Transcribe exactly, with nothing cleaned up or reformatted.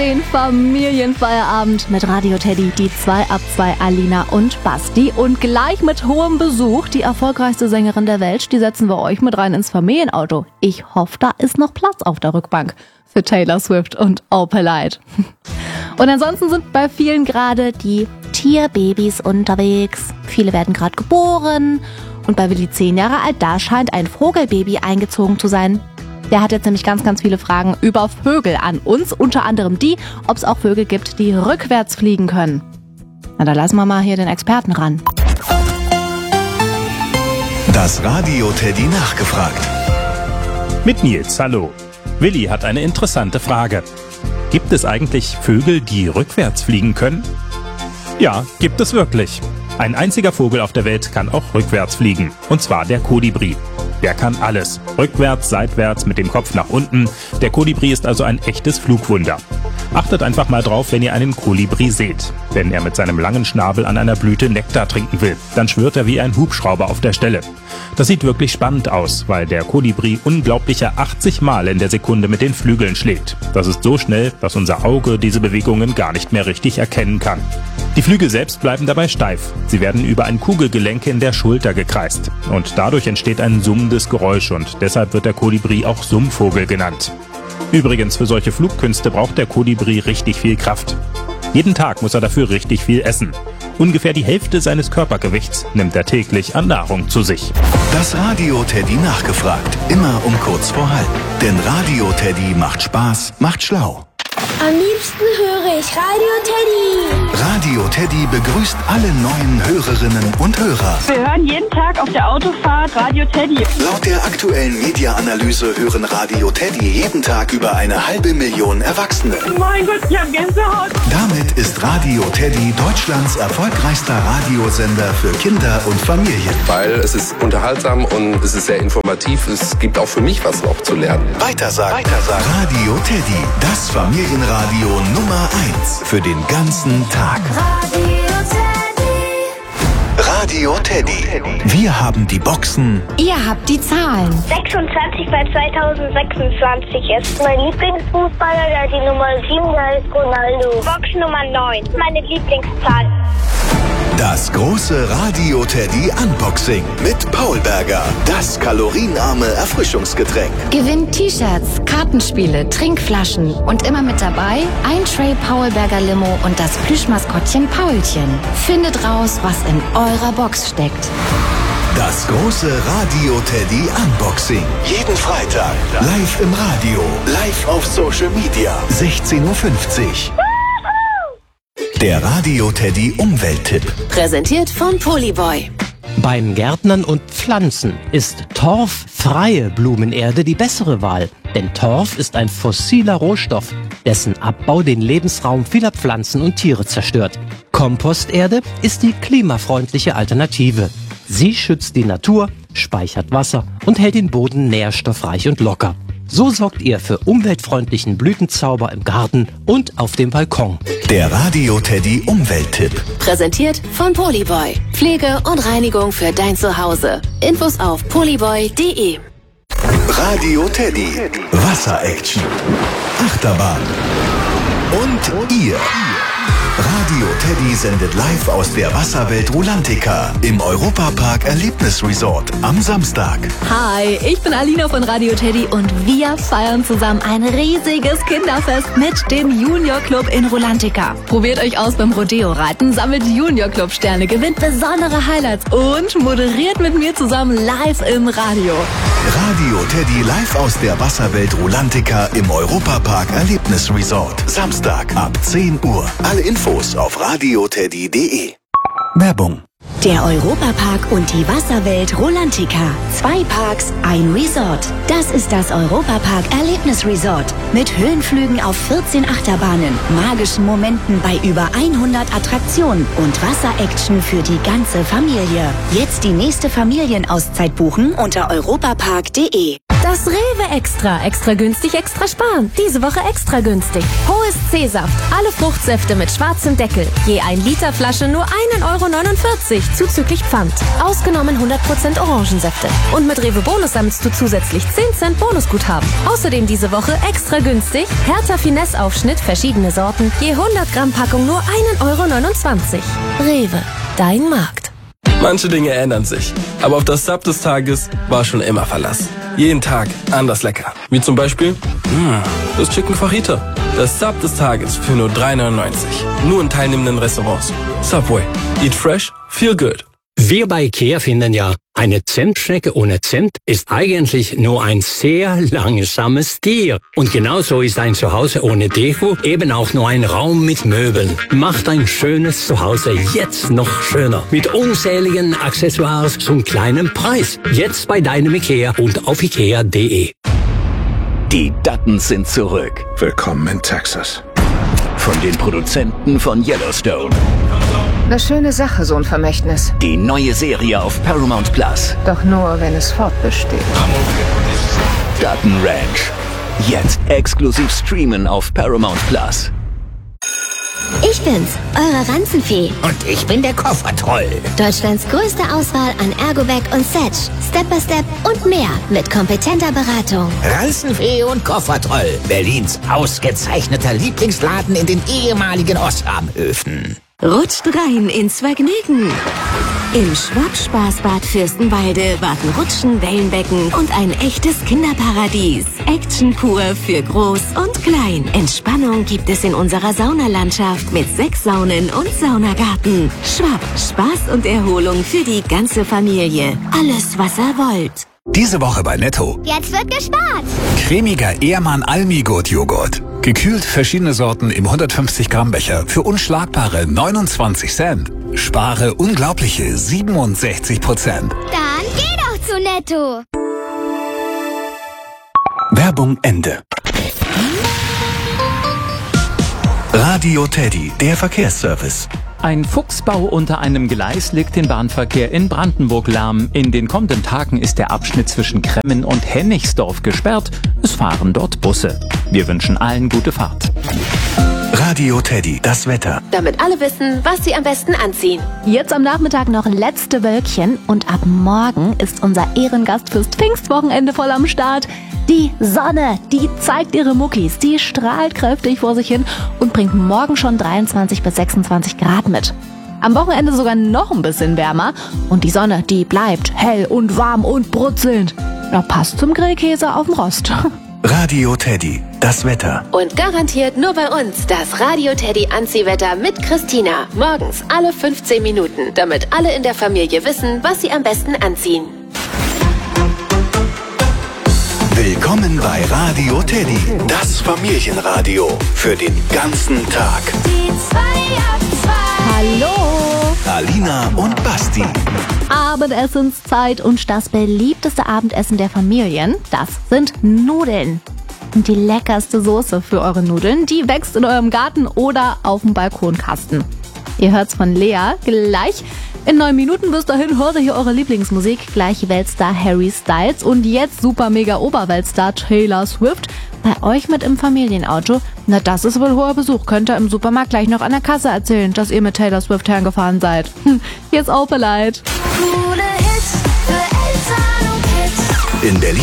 Den Familienfeierabend mit Radio Teddy, die zwei ab zwei Alina und Basti. Und gleich mit hohem Besuch die erfolgreichste Sängerin der Welt, die setzen wir euch mit rein ins Familienauto. Ich hoffe, da ist noch Platz auf der Rückbank für Taylor Swift und Opalite. Und ansonsten sind bei vielen gerade die Tierbabys unterwegs. Viele werden gerade geboren. Und bei Willi zehn Jahre alt, da scheint ein Vogelbaby eingezogen zu sein. Der hat jetzt nämlich ganz, ganz viele Fragen über Vögel an uns. Unter anderem die, ob es auch Vögel gibt, die rückwärts fliegen können. Na, da lassen wir mal hier den Experten ran. Das Radio Teddy nachgefragt. Mit Nils, hallo. Willi hat eine interessante Frage. Gibt es eigentlich Vögel, die rückwärts fliegen können? Ja, gibt es wirklich. Ein einziger Vogel auf der Welt kann auch rückwärts fliegen. Und zwar der Kolibri. Der kann alles. Rückwärts, seitwärts, mit dem Kopf nach unten. Der Kolibri ist also ein echtes Flugwunder. Achtet einfach mal drauf, wenn ihr einen Kolibri seht. Wenn er mit seinem langen Schnabel an einer Blüte Nektar trinken will, dann schwirrt er wie ein Hubschrauber auf der Stelle. Das sieht wirklich spannend aus, weil der Kolibri unglaubliche achtzig Mal in der Sekunde mit den Flügeln schlägt. Das ist so schnell, dass unser Auge diese Bewegungen gar nicht mehr richtig erkennen kann. Die Flügel selbst bleiben dabei steif. Sie werden über ein Kugelgelenk in der Schulter gekreist. Und dadurch entsteht ein summendes Geräusch und deshalb wird der Kolibri auch Summvogel genannt. Übrigens, für solche Flugkünste braucht der Kolibri richtig viel Kraft. Jeden Tag muss er dafür richtig viel essen. Ungefähr die Hälfte seines Körpergewichts nimmt er täglich an Nahrung zu sich. Das Radio Teddy nachgefragt. Immer um kurz vor halb. Denn Radio Teddy macht Spaß, macht schlau. Am liebsten höre ich Radio Teddy. Radio Teddy begrüßt alle neuen Hörerinnen und Hörer. Wir hören jeden Tag auf der Autofahrt Radio Teddy. Laut der aktuellen Media-Analyse hören Radio Teddy jeden Tag über eine halbe Million Erwachsene. Mein Gott, ich hab Gänsehaut. Damit ist Radio Teddy Deutschlands erfolgreichster Radiosender für Kinder und Familien. Weil es ist unterhaltsam und es ist sehr informativ. Es gibt auch für mich was noch zu lernen. Weitersagen. Weitersagen. Radio Teddy, das Familienradio Nummer eins für den ganzen Tag. Radio Teddy. Wir haben die Boxen. Ihr habt die Zahlen. sechsundzwanzig bei zweitausendsechsundzwanzig ist mein Lieblingsfußballer, der die Nummer sieben, der ist Ronaldo. Box Nummer neun, meine Lieblingszahl. Das große Radio Teddy Unboxing mit Paul Berger. Das kalorienarme Erfrischungsgetränk. Gewinnt T-Shirts, Kartenspiele, Trinkflaschen und immer mit dabei ein Tray Paul Berger Limo und das Plüschmaskottchen Paulchen. Findet raus, was in eurer Box steckt. Das große Radio Teddy Unboxing. Jeden Freitag live im Radio, live auf Social Media. sechzehn Uhr fünfzig. Der Radio Teddy Umwelttipp. Präsentiert von Polyboy. Beim Gärtnern und Pflanzen ist torffreie Blumenerde die bessere Wahl. Denn Torf ist ein fossiler Rohstoff, dessen Abbau den Lebensraum vieler Pflanzen und Tiere zerstört. Komposterde ist die klimafreundliche Alternative. Sie schützt die Natur, speichert Wasser und hält den Boden nährstoffreich und locker. So sorgt ihr für umweltfreundlichen Blütenzauber im Garten und auf dem Balkon. Der Radio Teddy Umwelttipp. Präsentiert von Polyboy. Pflege und Reinigung für dein Zuhause. Infos auf polyboy punkt de. Radio Teddy. Wasser-Action. Achterbahn. Und ihr. Radio Teddy sendet live aus der Wasserwelt Rulantica im Europapark Erlebnisresort am Samstag. Hi, ich bin Alina von Radio Teddy und wir feiern zusammen ein riesiges Kinderfest mit dem Junior Club in Rulantica. Probiert euch aus beim Rodeo-Reiten, sammelt Junior Club Sterne, gewinnt besondere Highlights und moderiert mit mir zusammen live im Radio. Radio Teddy live aus der Wasserwelt Rulantica im Europapark Erlebnisresort. Samstag ab zehn Uhr. Alle Infos auf radio teddy punkt de. Werbung. Der Europapark und die Wasserwelt Rulantica. Zwei Parks, ein Resort. Das ist das Europapark Erlebnisresort. Mit Höhenflügen auf vierzehn Achterbahnen, magischen Momenten bei über hundert Attraktionen und Wasseraction für die ganze Familie. Jetzt die nächste Familienauszeit buchen unter europapark punkt de. Das Rewe Extra. Extra günstig, extra sparen. Diese Woche extra günstig. Hohes C-Saft. Alle Fruchtsäfte mit schwarzem Deckel. Je ein Liter Flasche nur ein Euro neunundvierzig. Zuzüglich Pfand. Ausgenommen hundert Prozent Orangensäfte. Und mit Rewe Bonus sammelst du zusätzlich zehn Cent Bonusguthaben. Außerdem diese Woche extra günstig. Hertha Finesse-Aufschnitt, verschiedene Sorten. Je hundert Gramm Packung nur ein Euro neunundzwanzig. Rewe. Dein Markt. Manche Dinge ändern sich. Aber auf das Sub des Tages war schon immer Verlass. Jeden Tag anders lecker. Wie zum Beispiel mh, das Chicken Fajita. Das Sub des Tages für nur drei neunundneunzig. Nur in teilnehmenden Restaurants. Subway. Eat fresh, feel good. Wir bei IKEA finden ja, eine Zentschnecke ohne Zimt ist eigentlich nur ein sehr langsames Tier. Und genauso ist ein Zuhause ohne Deko eben auch nur ein Raum mit Möbeln. Macht ein schönes Zuhause jetzt noch schöner. Mit unzähligen Accessoires zum kleinen Preis. Jetzt bei deinem IKEA und auf ikea punkt de. Die Duttons sind zurück. Willkommen in Texas. Von den Produzenten von Yellowstone. Eine schöne Sache, so ein Vermächtnis. Die neue Serie auf Paramount Plus. Doch nur, wenn es fortbesteht. Dutton Ranch. Jetzt exklusiv streamen auf Paramount Plus. Ich bin's, eure Ranzenfee. Und ich bin der Koffertroll. Deutschlands größte Auswahl an Ergobag und Setch, Step by Step und mehr mit kompetenter Beratung. Ranzenfee und Koffertroll. Berlins ausgezeichneter Lieblingsladen in den ehemaligen Osram-Öfen. Rutscht rein ins Vergnügen. Im Schwab-Spaßbad Fürstenwalde warten Rutschen, Wellenbecken und ein echtes Kinderparadies. Action pur für Groß und Klein. Entspannung gibt es in unserer Saunalandschaft mit sechs Saunen und Saunagarten. Schwab, Spaß und Erholung für die ganze Familie. Alles, was ihr wollt. Diese Woche bei Netto. Jetzt wird gespart. Cremiger Ehrmann Almi-Gut Joghurt. Gekühlt verschiedene Sorten im hundertfünfzig Gramm Becher für unschlagbare neunundzwanzig Cent. Spare unglaubliche siebenundsechzig Prozent. Dann geh doch zu Netto. Werbung Ende. Radio Teddy, der Verkehrsservice. Ein Fuchsbau unter einem Gleis legt den Bahnverkehr in Brandenburg lahm. In den kommenden Tagen ist der Abschnitt zwischen Kremmen und Hennigsdorf gesperrt. Es fahren dort Busse. Wir wünschen allen gute Fahrt. Radio Teddy, das Wetter. Damit alle wissen, was sie am besten anziehen. Jetzt am Nachmittag noch letzte Wölkchen und ab morgen ist unser Ehrengast fürs Pfingstwochenende voll am Start. Die Sonne, die zeigt ihre Muckis, die strahlt kräftig vor sich hin und bringt morgen schon dreiundzwanzig bis sechsundzwanzig Grad mit. Am Wochenende sogar noch ein bisschen wärmer und die Sonne, die bleibt hell und warm und brutzelnd. Ja, passt zum Grillkäse auf dem Rost. Radio Teddy, das Wetter. Und garantiert nur bei uns das Radio Teddy Anziehwetter mit Christina. Morgens alle fünfzehn Minuten, damit alle in der Familie wissen, was sie am besten anziehen. Willkommen bei Radio Teddy, das Familienradio für den ganzen Tag. Die zwei ab zwei. Hallo. Alina und Basti. Abendessenszeit und das beliebteste Abendessen der Familien, das sind Nudeln. Und die leckerste Soße für eure Nudeln, die wächst in eurem Garten oder auf dem Balkonkasten. Ihr hört's von Lea gleich. In neun Minuten bis dahin hört ihr hier eure Lieblingsmusik. Gleich Weltstar Harry Styles und jetzt super mega Oberweltstar Taylor Swift. Bei euch mit im Familienauto. Na, das ist wohl hoher Besuch. Könnt ihr im Supermarkt gleich noch an der Kasse erzählen, dass ihr mit Taylor Swift hergefahren seid. Hm, jetzt Opelite. Coole Hits für Eltern und Kids. In Berlin.